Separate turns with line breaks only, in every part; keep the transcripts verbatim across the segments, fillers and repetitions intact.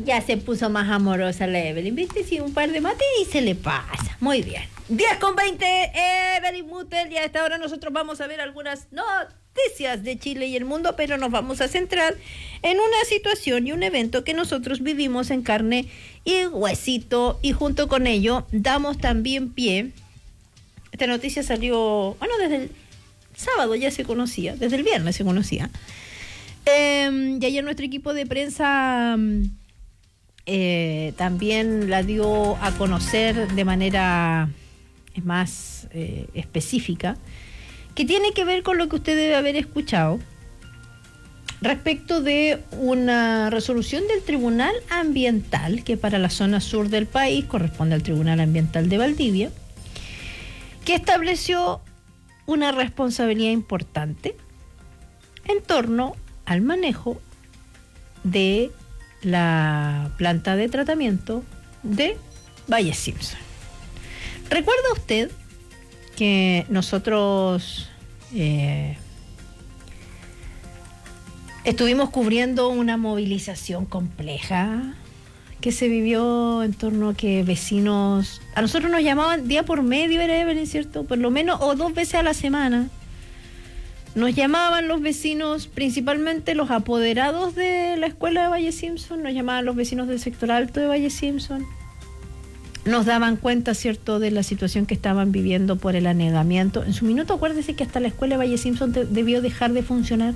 ya se puso más amorosa la Evelyn, ¿viste? Sí, un par de mates y se le pasa. Muy bien. diez con veinte, Evelyn Mutel, y a esta hora nosotros vamos a ver algunas noticias de Chile y el mundo, pero nos vamos a centrar en una situación y un evento que nosotros vivimos en carne y huesito, y junto con ello damos también pie. Esta noticia salió, bueno, desde el sábado ya se conocía, desde el viernes se conocía. Eh, y ayer nuestro equipo de prensa eh, también la dio a conocer de manera más eh, específica, que tiene que ver con lo que usted debe haber escuchado respecto de una resolución del Tribunal Ambiental, que para la zona sur del país corresponde al Tribunal Ambiental de Valdivia, que estableció una responsabilidad importante en torno al manejo de la planta de tratamiento de Valle Simpson. ¿Recuerda usted que nosotros eh, estuvimos cubriendo una movilización compleja que se vivió en torno a que vecinos, a nosotros nos llamaban día por medio, era Evelyn, ¿cierto? Por lo menos, o dos veces a la semana, nos llamaban los vecinos, principalmente los apoderados de la escuela de Valle Simpson, nos llamaban los vecinos del sector alto de Valle Simpson, nos daban cuenta, ¿cierto?, de la situación que estaban viviendo por el anegamiento. En su minuto, acuérdese que hasta la escuela de Valle Simpson te, debió dejar de funcionar.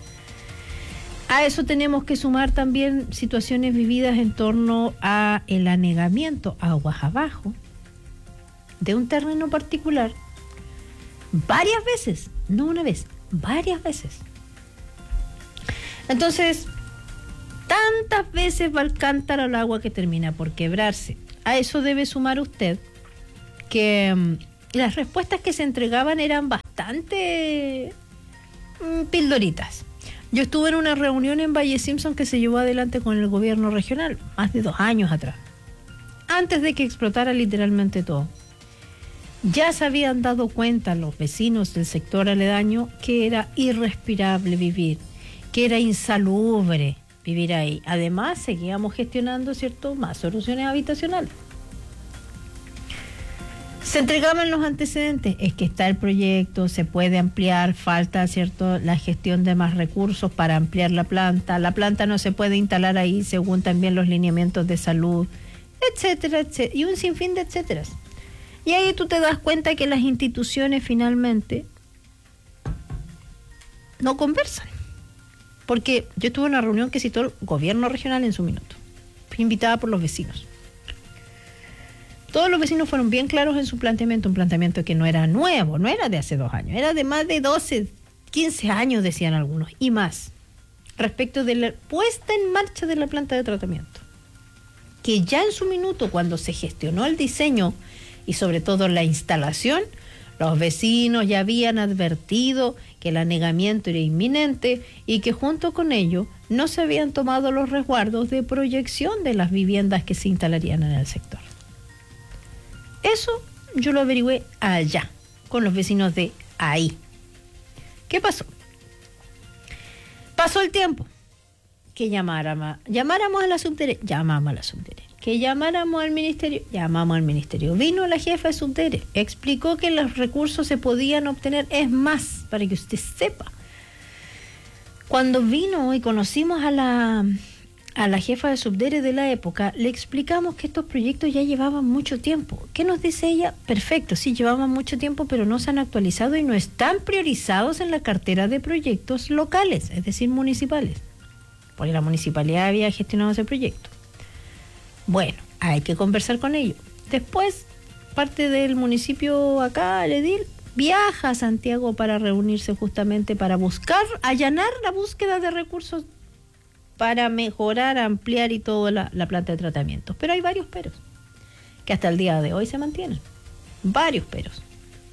A eso tenemos que sumar también situaciones vividas en torno a el anegamiento aguas abajo de un terreno particular varias veces, no una vez, varias veces. Entonces, tantas veces va el cántaro al agua que termina por quebrarse. A eso debe sumar usted que um, las respuestas que se entregaban eran bastante um, pildoritas. Yo estuve en una reunión en Valle Simpson que se llevó adelante con el gobierno regional, más de dos años atrás, antes de que explotara literalmente todo. Ya se habían dado cuenta los vecinos del sector aledaño que era irrespirable vivir, que era insalubre vivir ahí. Además, seguíamos gestionando, ¿cierto?, más soluciones habitacionales. Se entregaban los antecedentes, es que está el proyecto, se puede ampliar, falta, ¿cierto?, la gestión de más recursos para ampliar la planta, la planta no se puede instalar ahí según también los lineamientos de salud, etcétera, etcétera, y un sinfín de etcéteras. Y ahí tú te das cuenta que las instituciones finalmente no conversan. Porque yo estuve en una reunión que citó el gobierno regional en su minuto. Fui invitada por los vecinos. Todos los vecinos fueron bien claros en su planteamiento, un planteamiento que no era nuevo, no era de hace dos años, era de más de doce, quince años, decían algunos, y más, respecto de la puesta en marcha de la planta de tratamiento. Que ya en su minuto, cuando se gestionó el diseño y sobre todo la instalación, los vecinos ya habían advertido que el anegamiento era inminente y que junto con ello no se habían tomado los resguardos de proyección de las viviendas que se instalarían en el sector. Eso yo lo averigüé allá, con los vecinos de ahí. ¿Qué pasó? Pasó el tiempo. Que llamáramos, llamáramos a la subdere, llamamos a la subdere. Que llamáramos al ministerio, llamamos al ministerio. Vino la jefa de subdere, explicó que los recursos se podían obtener. Es más, para que usted sepa, cuando vino y conocimos a la, a la jefa de subdere de la época, le explicamos que estos proyectos ya llevaban mucho tiempo. ¿Qué nos dice ella? Perfecto, sí, llevaban mucho tiempo, pero no se han actualizado y no están priorizados en la cartera de proyectos locales, es decir, municipales. Porque la municipalidad había gestionado ese proyecto. Bueno, hay que conversar con ellos. Después, parte del municipio acá, el edil, viaja a Santiago para reunirse justamente para buscar, allanar la búsqueda de recursos para mejorar, ampliar y toda la, la planta de tratamiento. Pero hay varios peros, que hasta el día de hoy se mantienen. Varios peros.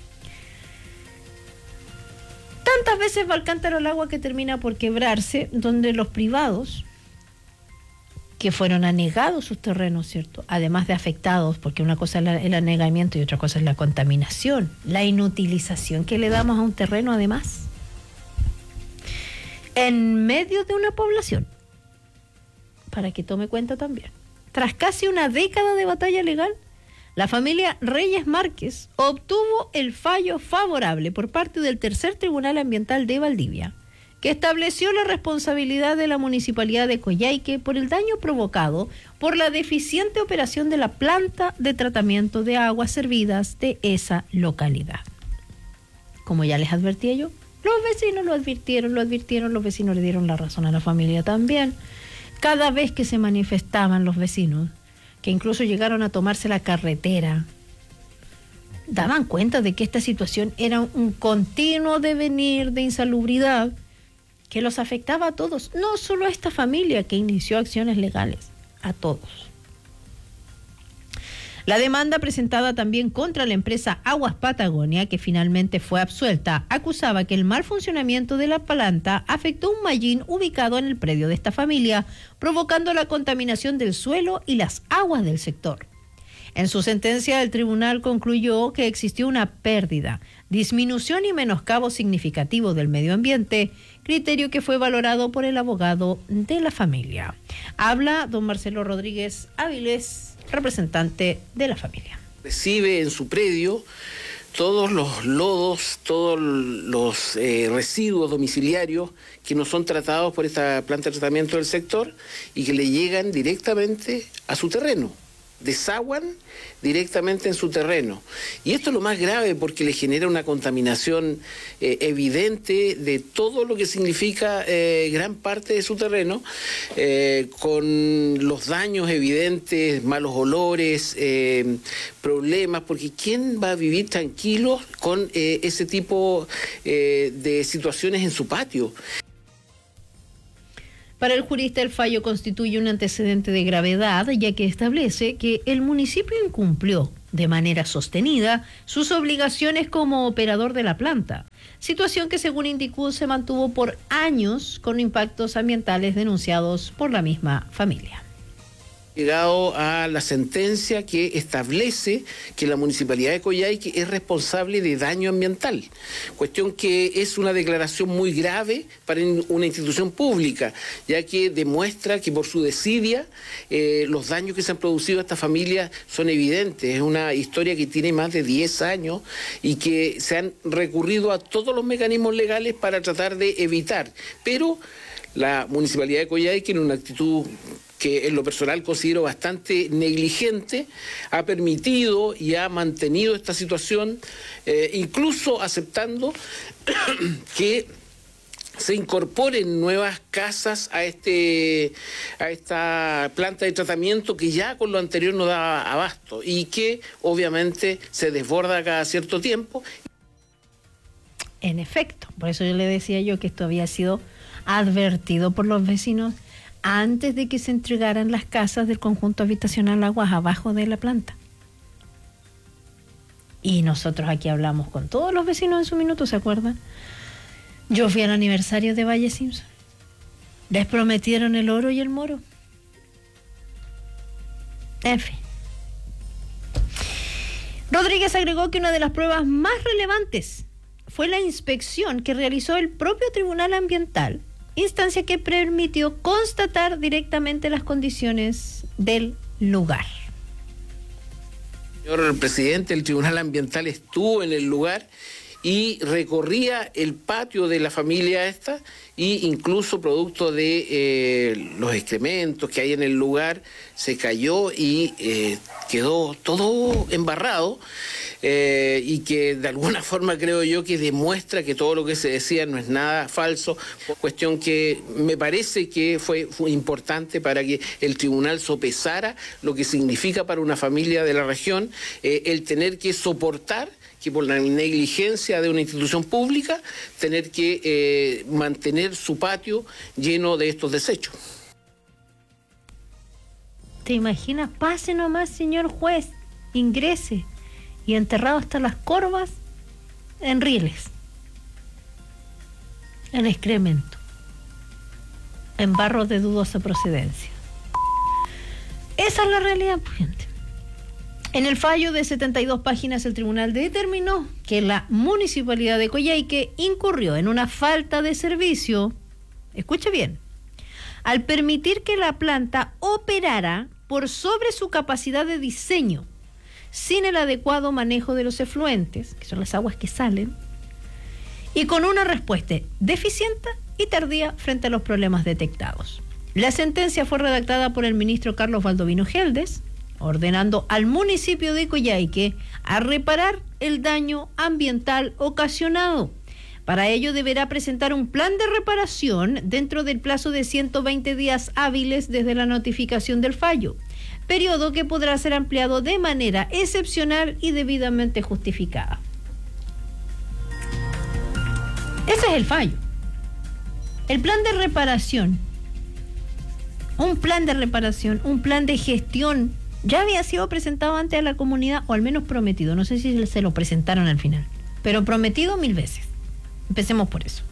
Tantas veces va el cántaro al agua que termina por quebrarse, donde los privados que fueron anegados sus terrenos, ¿cierto? Además de afectados, porque una cosa es la, el anegamiento y otra cosa es la contaminación, la inutilización que le damos a un terreno además. En medio de una población, para que tome cuenta también. Tras casi una década de batalla legal, la familia Reyes Márquez obtuvo el fallo favorable por parte del Tercer Tribunal Ambiental de Valdivia, que estableció la responsabilidad de la Municipalidad de Coyhaique por el daño provocado por la deficiente operación de la planta de tratamiento de aguas servidas de esa localidad. Como ya les advertía yo, los vecinos lo advirtieron, lo advirtieron, los vecinos le dieron la razón a la familia también. Cada vez que se manifestaban los vecinos, que incluso llegaron a tomarse la carretera, daban cuenta de que esta situación era un continuo devenir de insalubridad que los afectaba a todos, no solo a esta familia que inició acciones legales, a todos. La demanda presentada también contra la empresa Aguas Patagonia, que finalmente fue absuelta, acusaba que el mal funcionamiento de la planta afectó un mallín ubicado en el predio de esta familia, provocando la contaminación del suelo y las aguas del sector. En su sentencia, el tribunal concluyó que existió una pérdida, disminución y menoscabo significativo del medio ambiente, criterio que fue valorado por el abogado de la familia. Habla don Marcelo Rodríguez Áviles, representante de la familia.
Recibe en su predio todos los lodos, todos los eh, residuos domiciliarios que no son tratados por esta planta de tratamiento del sector y que le llegan directamente a su terreno. Desaguan directamente en su terreno. Y esto es lo más grave porque le genera una contaminación eh, evidente de todo lo que significa eh, gran parte de su terreno, eh, con los daños evidentes, malos olores, eh, problemas, porque ¿quién va a vivir tranquilo con eh, ese tipo eh, de situaciones en su patio?
Para el jurista, el fallo constituye un antecedente de gravedad, ya que establece que el municipio incumplió de manera sostenida sus obligaciones como operador de la planta, situación que según indicó se mantuvo por años con impactos ambientales denunciados por la misma familia.
Llegado a la sentencia que establece que la Municipalidad de Coyhaique es responsable de daño ambiental, cuestión que es una declaración muy grave para una institución pública, ya que demuestra que por su desidia eh, los daños que se han producido a esta familia son evidentes. Es una historia que tiene más de diez años y que se han recurrido a todos los mecanismos legales para tratar de evitar, pero la Municipalidad de Coyhaique, en una actitud que en lo personal considero bastante negligente, ha permitido y ha mantenido esta situación, eh, incluso aceptando que se incorporen nuevas casas a este a esta planta de tratamiento que ya con lo anterior no daba abasto y que obviamente se desborda cada cierto tiempo.
En efecto, por eso yo le decía yo que esto había sido advertido por los vecinos antes de que se entregaran las casas del conjunto habitacional Aguas abajo de la planta. Y nosotros aquí hablamos con todos los vecinos en su minuto, ¿se acuerdan? Yo fui al aniversario de Valle Simpson. Les prometieron el oro y el moro. En fin. Rodríguez agregó que una de las pruebas más relevantes fue la inspección que realizó el propio Tribunal Ambiental, instancia que permitió constatar directamente las condiciones del lugar.
Señor presidente, el Tribunal Ambiental estuvo en el lugar y recorría el patio de la familia esta, e incluso producto de eh, los excrementos que hay en el lugar, se cayó y eh, quedó todo embarrado, eh, y que de alguna forma creo yo que demuestra que todo lo que se decía no es nada falso, cuestión que me parece que fue, fue importante para que el tribunal sopesara lo que significa para una familia de la región eh, el tener que soportar que por la negligencia de una institución pública, tener que eh, mantener su patio lleno de estos desechos.
¿Te imaginas? Pase nomás, señor juez, ingrese, y enterrado hasta las corvas en rieles, en excremento, en barros de dudosa procedencia. Esa es la realidad, gente. En el fallo de setenta y dos páginas, el tribunal determinó que la Municipalidad de Coyhaique incurrió en una falta de servicio, escuche bien, al permitir que la planta operara por sobre su capacidad de diseño, sin el adecuado manejo de los efluentes, que son las aguas que salen, y con una respuesta deficiente y tardía frente a los problemas detectados. La sentencia fue redactada por el ministro Carlos Baldovino Geldes, ordenando al municipio de Coyhaique a reparar el daño ambiental ocasionado. Para ello deberá presentar un plan de reparación dentro del plazo de ciento veinte días hábiles desde la notificación del fallo, periodo que podrá ser ampliado de manera excepcional y debidamente justificada. Ese es el fallo. El plan de reparación, un plan de reparación, un plan de gestión, ya había sido presentado antes a la comunidad, o al menos prometido. No sé si se lo presentaron al final, pero prometido mil veces. Empecemos por eso.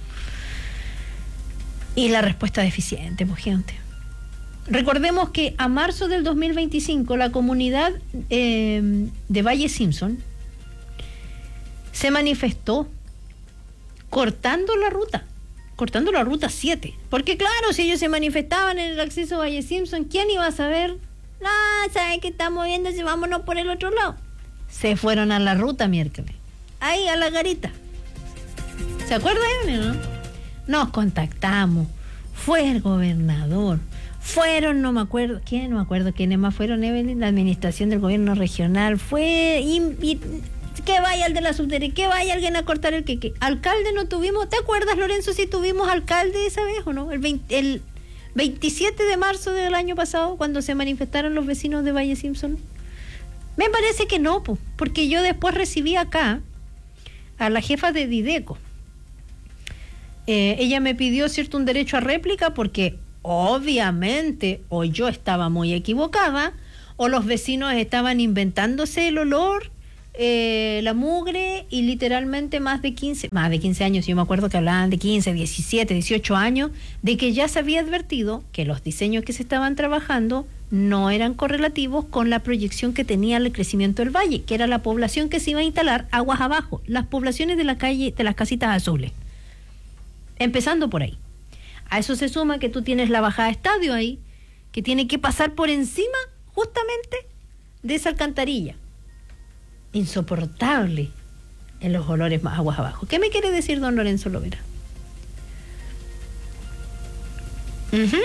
Y la respuesta deficiente, pues, gente. Recordemos que a marzo del dos mil veinticinco la comunidad eh, de Valle Simpson se manifestó cortando la ruta, cortando la ruta siete. Porque claro, si ellos se manifestaban en el acceso a Valle Simpson, ¿quién iba a saber? No, ¿saben qué está moviéndose? Vámonos por el otro lado. Se fueron a la ruta miércoles. Ahí, a la garita. ¿Se acuerdan, no? Nos contactamos. Fue el gobernador. Fueron, no me acuerdo, ¿quién? No me acuerdo quiénes más fueron, Evelyn, la administración del gobierno regional. Fue, y, y, que vaya el de la subdere, que vaya alguien a cortar el queque. Alcalde no tuvimos, ¿te acuerdas, Lorenzo, si tuvimos alcalde esa vez o no? El, veinte, el veintisiete de marzo del año pasado, cuando se manifestaron los vecinos de Valle Simpson. Me parece que no, po, porque yo después recibí acá a la jefa de Dideco. Eh, ella me pidió, cierto, un derecho a réplica porque obviamente o yo estaba muy equivocada o los vecinos estaban inventándose el olor, eh, la mugre, y literalmente más de quince, más de quince años, yo me acuerdo que hablaban de quince, diecisiete, dieciocho años, de que ya se había advertido que los diseños que se estaban trabajando no eran correlativos con la proyección que tenía el crecimiento del valle, que era la población que se iba a instalar aguas abajo, las poblaciones de la calle, de las casitas azules. Empezando por ahí. A eso se suma que tú tienes la bajada de estadio ahí, que tiene que pasar por encima justamente de esa alcantarilla. Insoportable en los olores más aguas abajo. ¿Qué me quiere decir don Lorenzo Lovera? Uh-huh.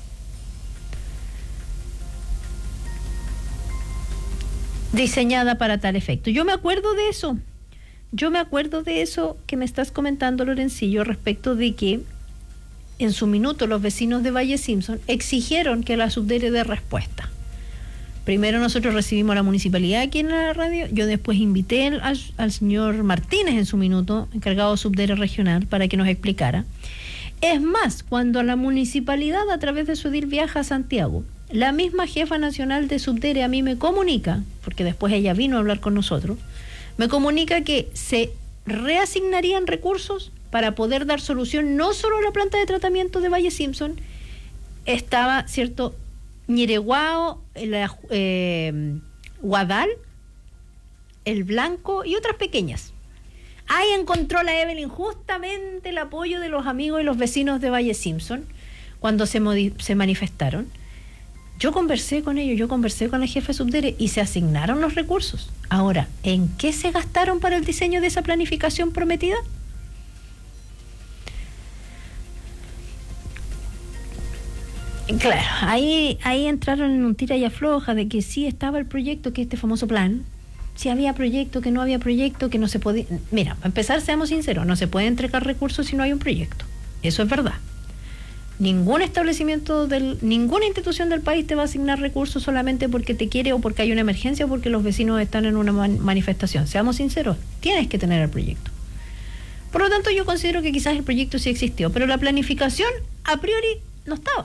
Diseñada para tal efecto. Yo me acuerdo de eso. Yo me acuerdo de eso que me estás comentando, Lorencillo, respecto de que en su minuto los vecinos de Valle Simpson exigieron que la subdere dé respuesta. Primero nosotros recibimos a la municipalidad aquí en la radio, yo después invité al, al señor Martínez en su minuto, encargado de subdere regional, para que nos explicara. Es más, cuando la municipalidad a través de su edil viaja a Santiago, la misma jefa nacional de subdere a mí me comunica, porque después ella vino a hablar con nosotros, me comunica que se reasignarían recursos para poder dar solución no solo a la planta de tratamiento de Valle Simpson, estaba, ¿cierto?, Ñireguao, la, eh, Guadal, El Blanco y otras pequeñas. Ahí encontró la Evelyn justamente el apoyo de los amigos y los vecinos de Valle Simpson cuando se, modi- se manifestaron. Yo conversé con ellos, yo conversé con la jefa subdere y se asignaron los recursos. Ahora, ¿en qué se gastaron para el diseño de esa planificación prometida? Claro, ahí, ahí entraron en un tira y afloja de que sí estaba el proyecto, que este famoso plan, si había proyecto, que no había proyecto, que no se podía... Mira, para empezar, seamos sinceros, no se puede entregar recursos si no hay un proyecto. Eso es verdad. Ningún establecimiento, del, ninguna institución del país te va a asignar recursos solamente porque te quiere o porque hay una emergencia o porque los vecinos están en una man, manifestación. Seamos sinceros, tienes que tener el proyecto. Por lo tanto, yo considero que quizás el proyecto sí existió, pero la planificación a priori no estaba.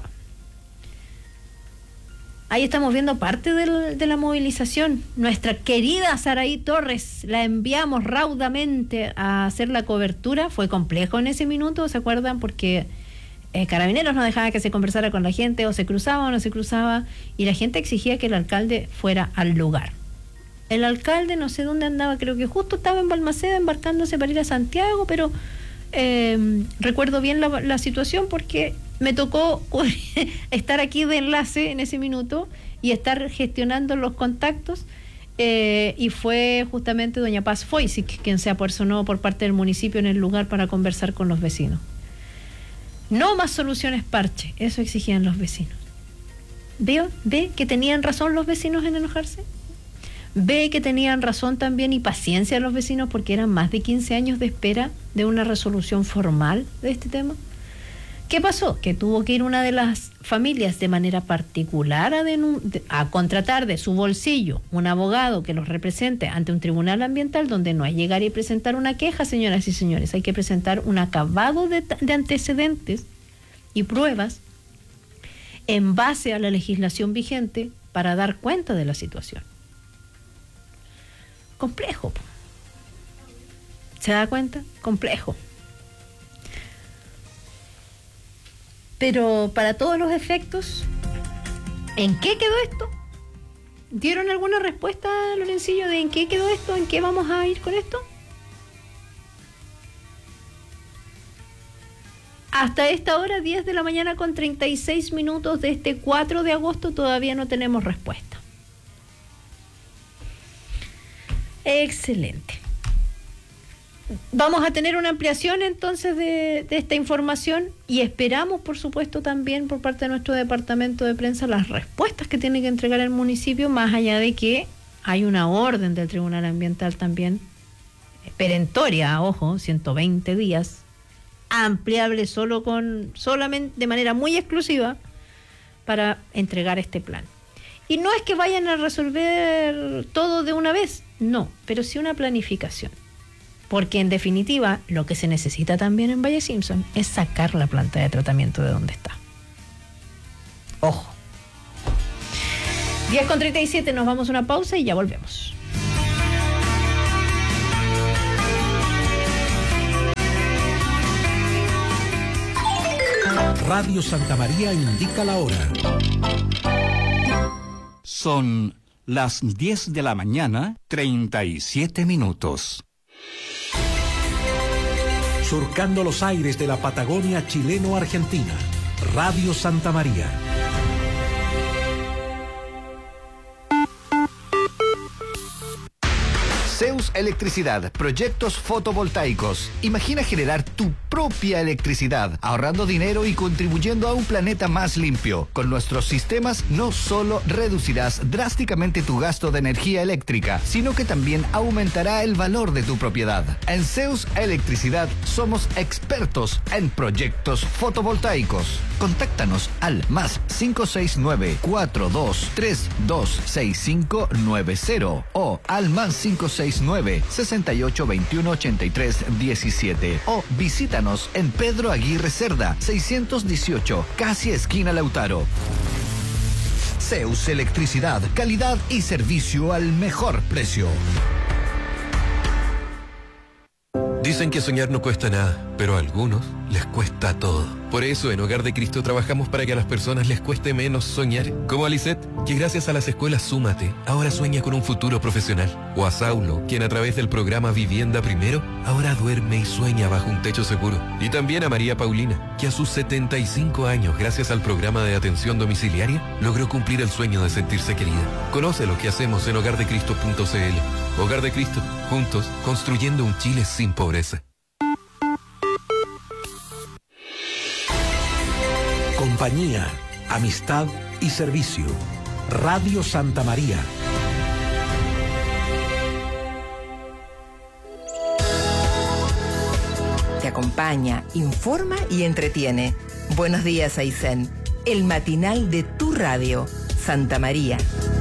Ahí estamos viendo parte del, de la movilización. Nuestra querida Saraí Torres la enviamos raudamente a hacer la cobertura. Fue complejo en ese minuto, ¿se acuerdan? Porque eh, Carabineros no dejaba que se conversara con la gente, o se cruzaba o no se cruzaba, y la gente exigía que el alcalde fuera al lugar. El alcalde no sé dónde andaba, creo que justo estaba en Balmaceda embarcándose para ir a Santiago, pero eh, recuerdo bien la, la situación porque me tocó estar aquí de enlace en ese minuto y estar gestionando los contactos, eh, y fue justamente doña Paz Foysic quien se apersonó por parte del municipio en el lugar para conversar con los vecinos. No más soluciones parche, eso exigían los vecinos. ¿Veo? ¿Ve que tenían razón los vecinos en enojarse? ¿Ve que tenían razón también y paciencia los vecinos porque eran más de quince años de espera de una resolución formal de este tema? ¿Qué pasó? Que tuvo que ir una de las familias de manera particular a, a contratar de su bolsillo un abogado que los represente ante un tribunal ambiental, donde no hay llegar y presentar una queja, señoras y señores. Hay que presentar un acabado de, de antecedentes y pruebas en base a la legislación vigente para dar cuenta de la situación. Complejo. ¿Se da cuenta? Complejo. Pero para todos los efectos, ¿en qué quedó esto? ¿Dieron alguna respuesta, Lorencillo, de en qué quedó esto? ¿En qué vamos a ir con esto? Hasta esta hora, diez de la mañana con treinta y seis minutos de este cuatro de agosto, todavía no tenemos respuesta. Excelente. Vamos a tener una ampliación entonces de, de esta información y esperamos, por supuesto, también por parte de nuestro departamento de prensa las respuestas que tiene que entregar el municipio, más allá de que hay una orden del Tribunal Ambiental también perentoria, ojo, ciento veinte días, ampliable solo con solamente de manera muy exclusiva para entregar este plan. Y no es que vayan a resolver todo de una vez, no, pero sí una planificación. Porque en definitiva, lo que se necesita también en Valle Simpson es sacar la planta de tratamiento de donde está. Ojo. diez con treinta y siete, nos vamos a una pausa y ya volvemos.
Radio Santa María indica la hora.
Son las diez de la mañana, treinta y siete minutos.
Surcando los aires de la Patagonia chileno-argentina. Radio Santa María.
Zeus Electricidad, proyectos fotovoltaicos. Imagina generar tu propia electricidad, ahorrando dinero y contribuyendo a un planeta más limpio. Con nuestros sistemas no solo reducirás drásticamente tu gasto de energía eléctrica, sino que también aumentará el valor de tu propiedad. En Zeus Electricidad somos expertos en proyectos fotovoltaicos. Contáctanos al más cinco seis nueve, cuatro dos tres dos seis cinco nueve cero o al más cinco seis nueve, sesenta y ocho, veintiuno, ochenta y tres, diecisiete o visítanos en Pedro Aguirre Cerda, seiscientos dieciocho, casi esquina Lautaro. Zeus Electricidad, calidad y servicio al mejor precio.
Dicen que soñar no cuesta nada, pero a algunos les cuesta todo. Por eso en Hogar de Cristo trabajamos para que a las personas les cueste menos soñar. Como a Lisette, que gracias a las escuelas Súmate, ahora sueña con un futuro profesional. O a Saulo, quien a través del programa Vivienda Primero, ahora duerme y sueña bajo un techo seguro. Y también a María Paulina, que a sus setenta y cinco años, gracias al programa de atención domiciliaria, logró cumplir el sueño de sentirse querida. Conoce lo que hacemos en hogar de cristo punto c l. Hogar de Cristo, juntos, construyendo un Chile sin pobreza.
Compañía, amistad y servicio. Radio Santa María.
Te acompaña, informa y entretiene. Buenos días, Aysén. El matinal de tu radio, Santa María.